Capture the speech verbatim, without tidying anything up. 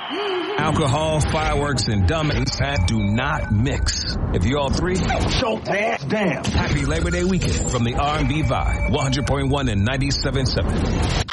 Alcohol, fireworks, and dumb do not mix. If you're all three, show ass down. Happy Labor Day weekend from the R and B Vibe, one hundred point one and ninety-seven point seven.